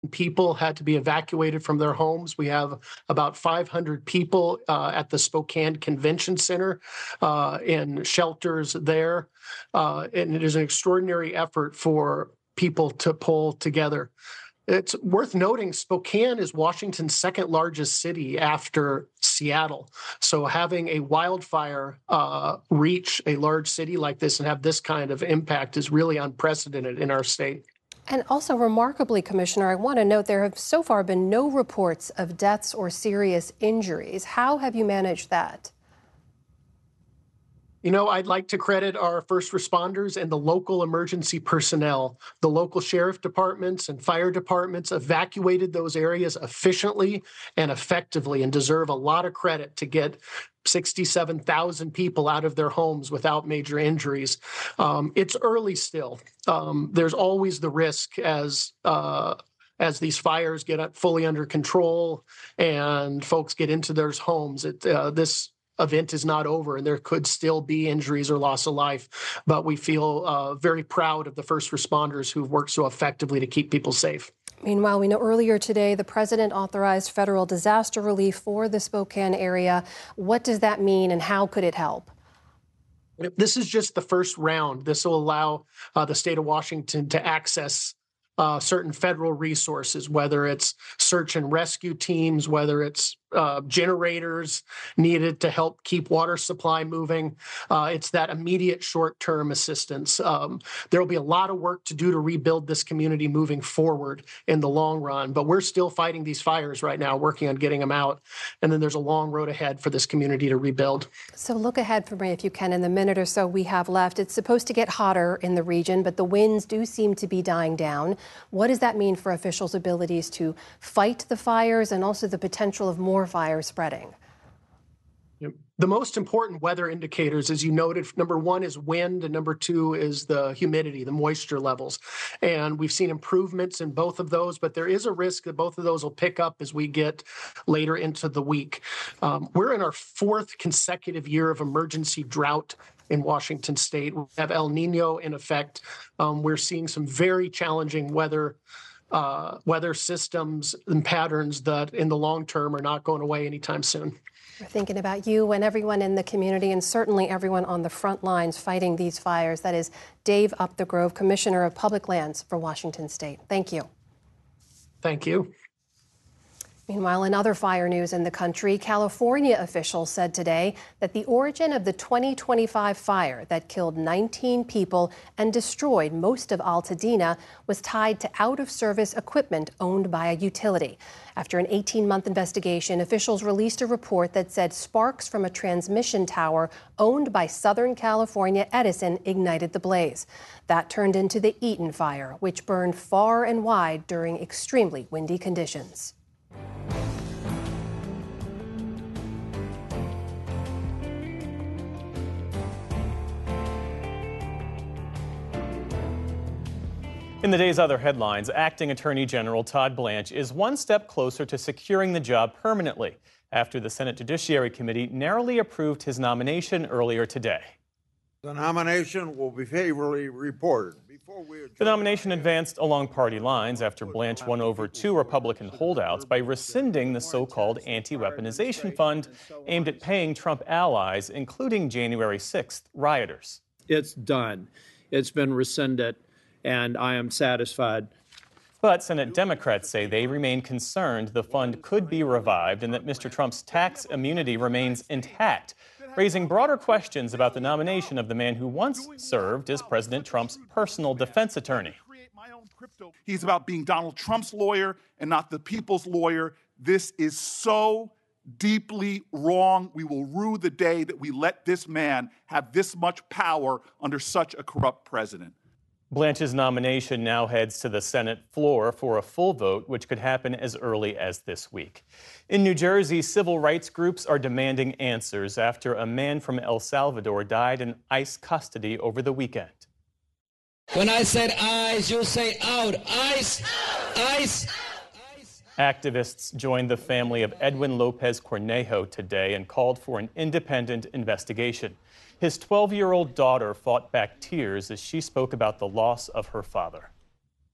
people had to be evacuated from their homes. We have about 500 people at the Spokane Convention Center in shelters there. And it is an extraordinary effort for people to pull together. It's worth noting Spokane is Washington's second largest city after Seattle. So having a wildfire reach a large city like this and have this kind of impact is really unprecedented in our state. And also remarkably, Commissioner, I want to note there have so far been no reports of deaths or serious injuries. How have you managed that? You know, I'd like to credit our first responders and the local emergency personnel. The local sheriff departments and fire departments evacuated those areas efficiently and effectively and deserve a lot of credit to get 67,000 people out of their homes without major injuries. It's early still. There's always the risk as these fires get fully under control and folks get into their homes. This event is not over and there could still be injuries or loss of life, but we feel very proud of the first responders who've worked so effectively to keep people safe. Meanwhile, we know earlier today the president authorized federal disaster relief for the Spokane area. What does that mean and how could it help? This is just the first round. This will allow the state of Washington to access certain federal resources, whether it's search and rescue teams, whether it's generators needed to help keep water supply moving. It's that immediate short-term assistance. There will be a lot of work to do to rebuild this community moving forward in the long run, but we're still fighting these fires right now, working on getting them out. And then there's a long road ahead for this community to rebuild. So look ahead for me, if you can, in the minute or so we have left. It's supposed to get hotter in the region, but the winds do seem to be dying down. What does that mean for officials' abilities to fight the fires and also the potential of more fires spreading? The most important weather indicators, as you noted, number one is wind, and number two is the humidity, the moisture levels. And we've seen improvements in both of those, but there is a risk that both of those will pick up as we get later into the week. We're in our fourth consecutive year of emergency drought in Washington state. We have El Nino in effect. We're seeing some very challenging weather systems and patterns that in the long term are not going away anytime soon. We're thinking about you and everyone in the community and certainly everyone on the front lines fighting these fires. That is Dave Upthegrove, Commissioner of Public Lands for Washington State. Thank you. Thank you. Meanwhile, in other fire news in the country, California officials said today that the origin of the 2025 fire that killed 19 people and destroyed most of Altadena was tied to out-of-service equipment owned by a utility. After an 18-month investigation, officials released a report that said sparks from a transmission tower owned by Southern California Edison ignited the blaze. That turned into the Eaton fire, which burned far and wide during extremely windy conditions. In the day's other headlines, Acting Attorney General Todd Blanche is one step closer to securing the job permanently after the Senate Judiciary Committee narrowly approved his nomination earlier today. The nomination will be favorably reported. The nomination advanced along party lines after Blanche won over two Republican holdouts by rescinding the so-called anti-weaponization fund aimed at paying Trump allies, including January 6th rioters. It's done. It's been rescinded, and I am satisfied. But Senate Democrats say they remain concerned the fund could be revived and that Mr. Trump's tax immunity remains intact, raising broader questions about the nomination of the man who once served as President Trump's personal defense attorney. He's about being Donald Trump's lawyer and not the people's lawyer. This is so deeply wrong. We will rue the day that we let this man have this much power under such a corrupt president. Blanche's nomination now heads to the Senate floor for a full vote, which could happen as early as this week. In New Jersey, civil rights groups are demanding answers after a man from El Salvador died in ICE custody over the weekend. When I said ICE, you say out. ICE! ICE! Activists joined the family of Edwin Lopez Cornejo today and called for an independent investigation. His 12-year-old daughter fought back tears as she spoke about the loss of her father.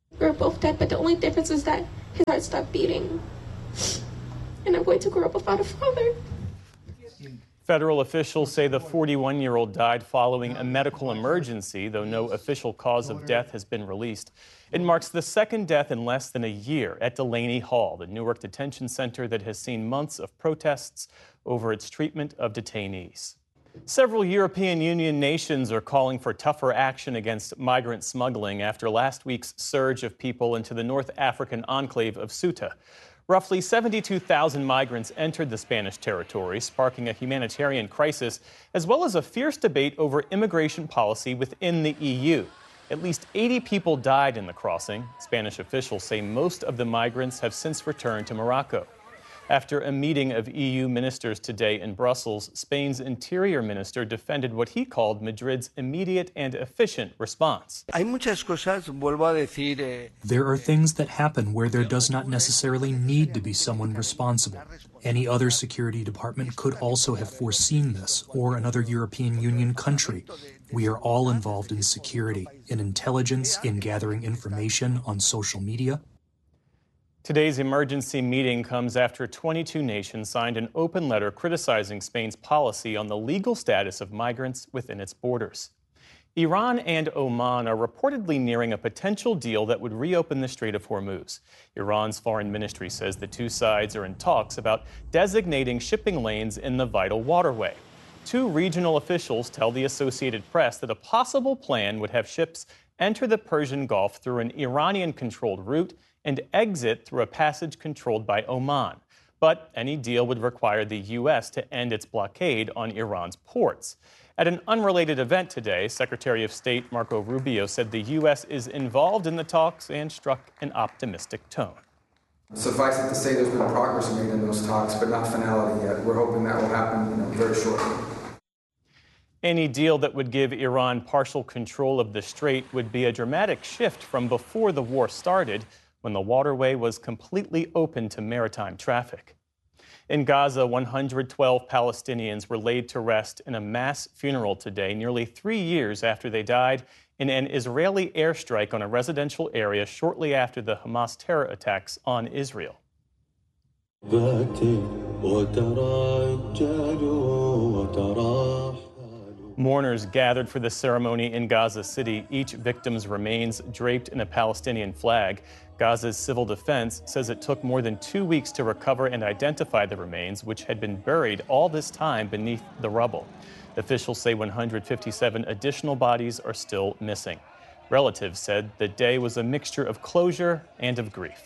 We're both dead, but the only difference is that his heart stopped beating. And I'm going to grow up without a father. Federal officials say the 41-year-old died following a medical emergency, though no official cause of death has been released. It marks the second death in less than a year at Delaney Hall, the Newark detention center that has seen months of protests over its treatment of detainees. Several European Union nations are calling for tougher action against migrant smuggling after last week's surge of people into the North African enclave of Ceuta. Roughly 72,000 migrants entered the Spanish territory, sparking a humanitarian crisis, as well as a fierce debate over immigration policy within the EU. At least 80 people died in the crossing. Spanish officials say most of the migrants have since returned to Morocco. After a meeting of EU ministers today in Brussels, Spain's interior minister defended what he called Madrid's immediate and efficient response. There are things that happen where there does not necessarily need to be someone responsible. Any other security department could also have foreseen this, or another European Union country. We are all involved in security, in intelligence, in gathering information on social media. Today's emergency meeting comes after 22 nations signed an open letter criticizing Spain's policy on the legal status of migrants within its borders. Iran and Oman are reportedly nearing a potential deal that would reopen the Strait of Hormuz. Iran's foreign ministry says the two sides are in talks about designating shipping lanes in the vital waterway. Two regional officials tell the Associated Press that a possible plan would have ships enter the Persian Gulf through an Iranian-controlled route and exit through a passage controlled by Oman. But any deal would require the U.S. to end its blockade on Iran's ports. At an unrelated event today, Secretary of State Marco Rubio said the U.S. is involved in the talks and struck an optimistic tone. Suffice it to say there's been progress made in those talks, but not finality yet. We're hoping that will happen very shortly. Any deal that would give Iran partial control of the strait would be a dramatic shift from before the war started, when the waterway was completely open to maritime traffic. In Gaza, 112 Palestinians were laid to rest in a mass funeral today, nearly 3 years after they died in an Israeli airstrike on a residential area shortly after the Hamas terror attacks on Israel. Mourners gathered for the ceremony in Gaza City, each victim's remains draped in a Palestinian flag. Gaza's civil defense says it took more than 2 weeks to recover and identify the remains, which had been buried all this time beneath the rubble. Officials say 157 additional bodies are still missing. Relatives said the day was a mixture of closure and of grief.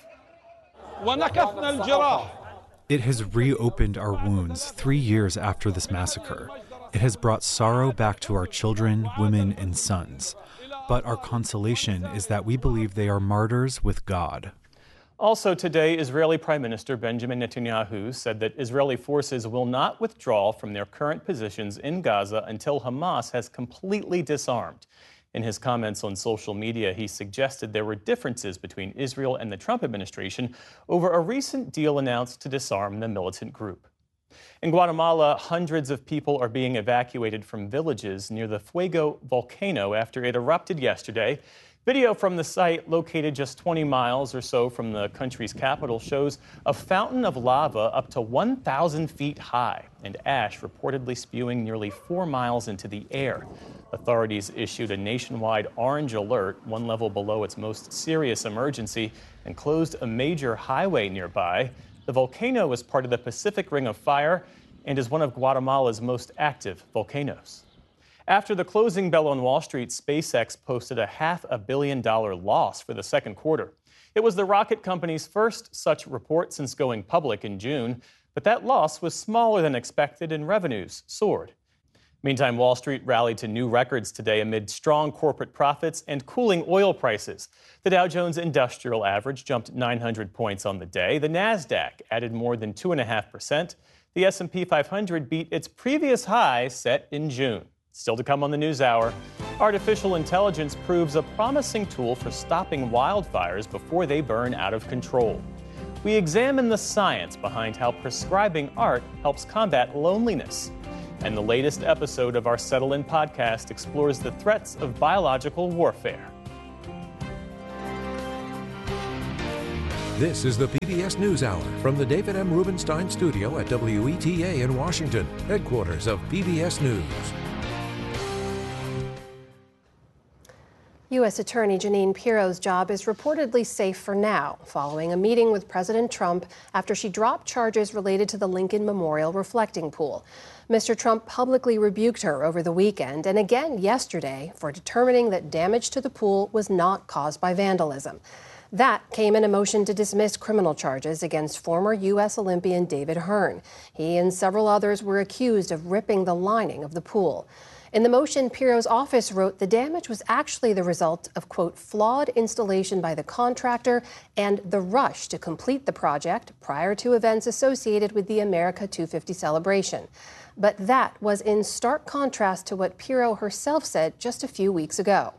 It has reopened our wounds 3 years after this massacre. It has brought sorrow back to our children, women, and sons. But our consolation is that we believe they are martyrs with God. Also today, Israeli Prime Minister Benjamin Netanyahu said that Israeli forces will not withdraw from their current positions in Gaza until Hamas has completely disarmed. In his comments on social media, he suggested there were differences between Israel and the Trump administration over a recent deal announced to disarm the militant group. In Guatemala, hundreds of people are being evacuated from villages near the Fuego volcano after it erupted yesterday. Video from the site, located just 20 miles or so from the country's capital, shows a fountain of lava up to 1,000 feet high and ash reportedly spewing nearly 4 miles into the air. Authorities issued a nationwide orange alert, one level below its most serious emergency, and closed a major highway nearby. The volcano is part of the Pacific Ring of Fire and is one of Guatemala's most active volcanoes. After the closing bell on Wall Street, SpaceX posted a $500 million loss for the second quarter. It was the rocket company's first such report since going public in June, but that loss was smaller than expected and revenues soared. Meantime, Wall Street rallied to new records today amid strong corporate profits and cooling oil prices. The Dow Jones Industrial Average jumped 900 points on the day. The Nasdaq added more than 2.5%. The S&P 500 beat its previous high set in June. Still to come on the NewsHour, artificial intelligence proves a promising tool for stopping wildfires before they burn out of control. We examine the science behind how prescribing art helps combat loneliness. And the latest episode of our Settle In podcast explores the threats of biological warfare. This is the PBS NewsHour from the David M. Rubenstein Studio at WETA in Washington, headquarters of PBS News. U.S. Attorney Jeanine Pirro's job is reportedly safe for now, following a meeting with President Trump after she dropped charges related to the Lincoln Memorial reflecting pool. Mr. Trump publicly rebuked her over the weekend and again yesterday for determining that damage to the pool was not caused by vandalism. That came in a motion to dismiss criminal charges against former U.S. Olympian David Hearn. He and several others were accused of ripping the lining of the pool. In the motion, Pirro's office wrote the damage was actually the result of, quote, flawed installation by the contractor and the rush to complete the project prior to events associated with the America 250 celebration. But that was in stark contrast to what Pirro herself said just a few weeks ago.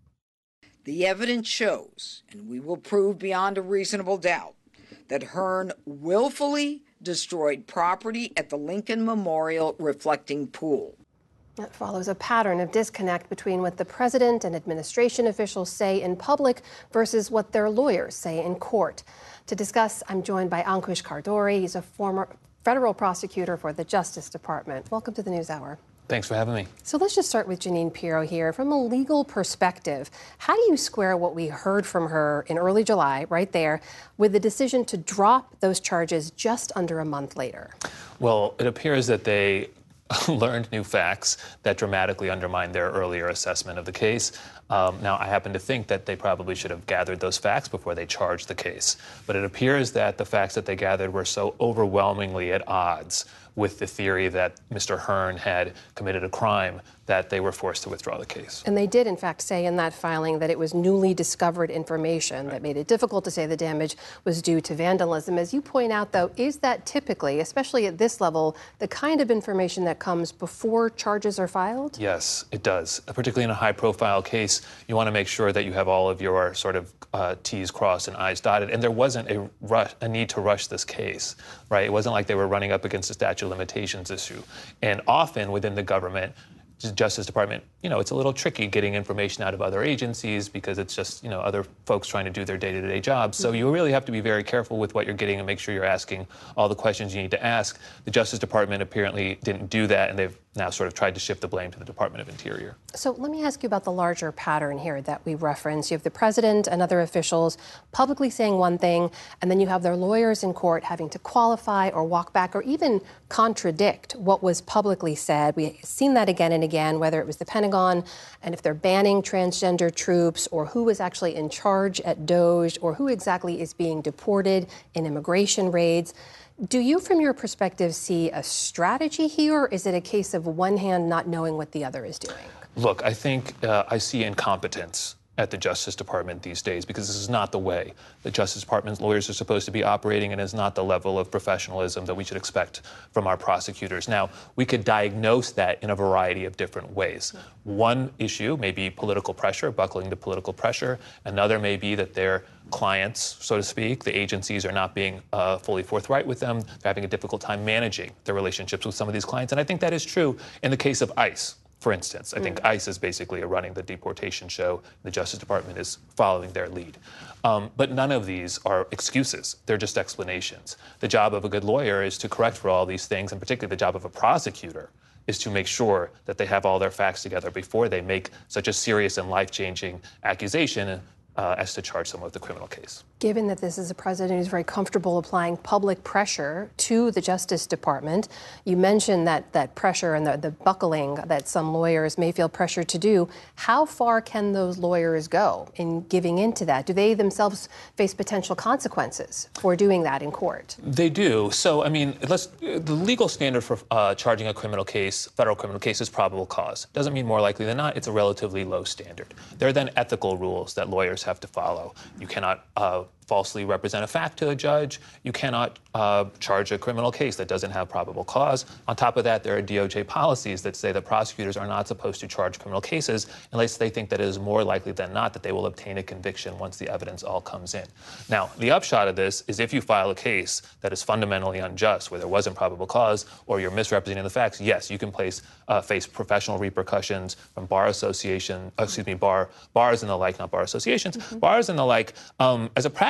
The evidence shows, and we will prove beyond a reasonable doubt, that Hearn willfully destroyed property at the Lincoln Memorial reflecting pool. That follows a pattern of disconnect between what the president and administration officials say in public versus what their lawyers say in court. To discuss, I'm joined by Ankush Khardori. He's a former federal prosecutor for the Justice Department. Welcome to the NewsHour. Thanks for having me. So let's just start with Jeanine Pirro here. From a legal perspective, how do you square what we heard from her in early July, right there, with the decision to drop those charges just under a month later? Well, it appears that they learned new facts that dramatically undermined their earlier assessment of the case. Now, I happen to think that they probably should have gathered those facts before they charged the case. But it appears that the facts that they gathered were so overwhelmingly at odds with the theory that Mr. Hearn had committed a crime that they were forced to withdraw the case. And they did, in fact, say in that filing that it was newly discovered information that made it difficult to say the damage was due to vandalism. As you point out, though, is that typically, especially at this level, the kind of information that comes before charges are filed? Yes, it does. Particularly in a high-profile case, you want to make sure that you have all of your sort of T's crossed and I's dotted. And there wasn't a need to rush this case, right? It wasn't like they were running up against a statute of limitations issue. And often within the government, Justice Department, it's a little tricky getting information out of other agencies because it's just, other folks trying to do their day-to-day jobs. So you really have to be very careful with what you're getting and make sure you're asking all the questions you need to ask. The Justice Department apparently didn't do that, and they've now sort of tried to shift the blame to the Department of Interior. So let me ask you about the larger pattern here that we referenced. You have the president and other officials publicly saying one thing, and then you have their lawyers in court having to qualify or walk back or even contradict what was publicly said. We've seen that again and again, whether it was the Pentagon and if they're banning transgender troops or who was actually in charge at DOJ or who exactly is being deported in immigration raids. Do you, from your perspective, see a strategy here, or is it a case of one hand not knowing what the other is doing? Look, I think I see incompetence at the Justice Department these days because this is not the way the Justice Department's lawyers are supposed to be operating and is not the level of professionalism that we should expect from our prosecutors. Now, we could diagnose that in a variety of different ways. One issue may be political pressure, buckling to political pressure. Another may be that their clients, so to speak, the agencies are not being fully forthright with them. They're having a difficult time managing their relationships with some of these clients. And I think that is true in the case of ICE. For instance, I think ICE is basically running the deportation show. The Justice Department is following their lead. But none of these are excuses. They're just explanations. The job of a good lawyer is to correct for all these things, and particularly the job of a prosecutor is to make sure that they have all their facts together before they make such a serious and life-changing accusation as to charge someone with a criminal case. Given that this is a president who's very comfortable applying public pressure to the Justice Department, you mentioned that pressure and the buckling that some lawyers may feel pressure to do. How far can those lawyers go in giving into that? Do they themselves face potential consequences for doing that in court? They do. So, the legal standard for charging a criminal case, federal criminal case, is probable cause. Doesn't mean more likely than not. It's a relatively low standard. There are then ethical rules that lawyers have to follow. You cannot falsely represent a fact to a judge. You cannot charge a criminal case that doesn't have probable cause. On top of that, there are DOJ policies that say that prosecutors are not supposed to charge criminal cases unless they think that it is more likely than not that they will obtain a conviction once the evidence all comes in. Now, the upshot of this is if you file a case that is fundamentally unjust, where there wasn't probable cause, or you're misrepresenting the facts, yes, you can face professional repercussions from bar association, bars and the like, not bar associations, bars and the like. As a practical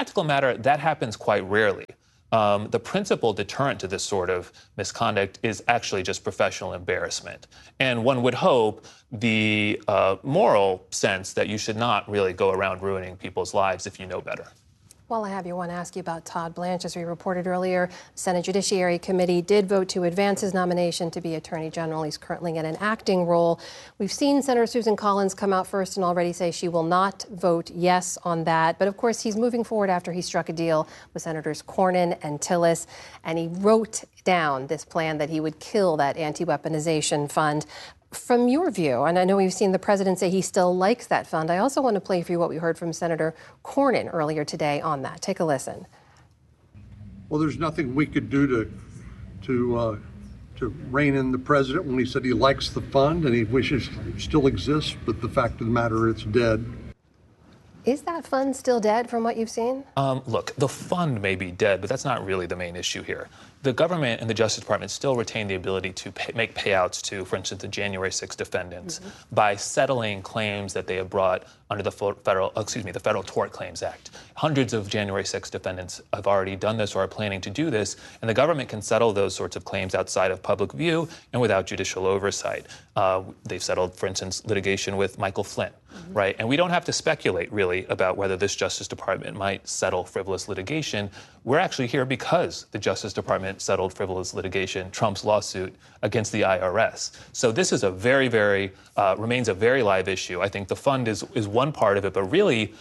practical matter, that happens quite rarely. The principal deterrent to this sort of misconduct is actually just professional embarrassment. And one would hope the moral sense that you should not really go around ruining people's lives if you know better. While I have you, I want to ask you about Todd Blanche. As we reported earlier, the Senate Judiciary Committee did vote to advance his nomination to be Attorney General. He's currently in an acting role. We've seen Senator Susan Collins come out first and already say she will not vote yes on that. But of course, he's moving forward after he struck a deal with Senators Cornyn and Tillis, and he wrote down this plan that he would kill that anti-weaponization fund. From your view, and I know we've seen the president say he still likes that fund, I also want to play for you what we heard from Senator Cornyn earlier today on that. Take a listen. Well, there's nothing we could do to rein in the president when he said he likes the fund and he wishes it still exists, but the fact of the matter, it's dead. Is that fund still dead from what you've seen? Look, the fund may be dead, but that's not really the main issue here. The government and the Justice Department still retain the ability to make payouts to, for instance, the January 6 defendants by settling claims that they have brought under the Federal Tort Claims Act. Hundreds of January 6 defendants have already done this or are planning to do this, and the government can settle those sorts of claims outside of public view and without judicial oversight. They've settled, for instance, litigation with Michael Flynn, right? And we don't have to speculate, really, about whether this Justice Department might settle frivolous litigation. We're actually here because the Justice Department settled frivolous litigation, Trump's lawsuit against the IRS. So this is a remains a very live issue. I think the fund is one part of it, but really,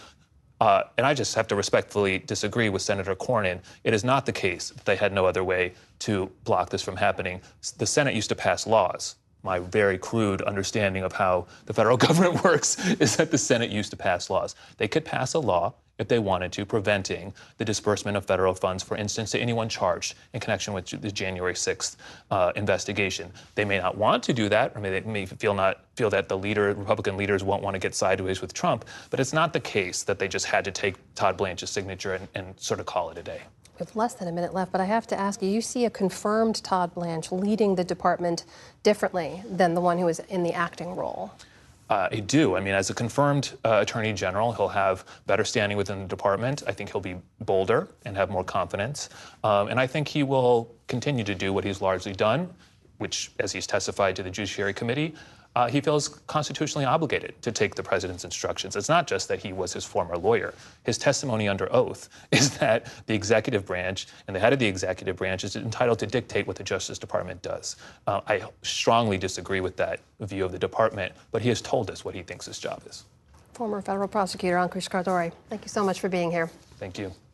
and I just have to respectfully disagree with Senator Cornyn, it is not the case that they had no other way to block this from happening. The Senate used to pass laws. My very crude understanding of how the federal government works is that the Senate used to pass laws. They could pass a law if they wanted to, preventing the disbursement of federal funds, for instance, to anyone charged in connection with the January 6th investigation. They may not want to do that, or they may feel that the Republican leaders won't want to get sideways with Trump, but it's not the case that they just had to take Todd Blanche's signature and sort of call it a day. We have less than a minute left, but I have to ask you, you see a confirmed Todd Blanche leading the department differently than the one who is in the acting role? I do. I mean, as a confirmed Attorney General, he'll have better standing within the department. I think he'll be bolder and have more confidence. And I think he will continue to do what he's largely done, which, as he's testified to the Judiciary Committee, he feels constitutionally obligated to take the president's instructions. It's not just that he was his former lawyer. His testimony under oath is that the executive branch and the head of the executive branch is entitled to dictate what the Justice Department does. I strongly disagree with that view of the department, but he has told us what he thinks his job is. Former federal prosecutor Ankush Khardori, thank you so much for being here. Thank you.